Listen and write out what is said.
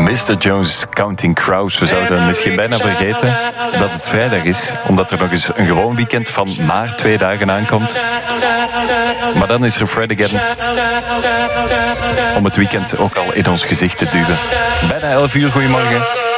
Mr. Jones, Counting Crows. We zouden misschien bijna vergeten dat het vrijdag is, omdat er nog eens een gewoon weekend van maar 2 dagen aankomt. Maar dan is er Fred Again om het weekend ook al in ons gezicht te duwen. Bijna 11 uur, goedemorgen.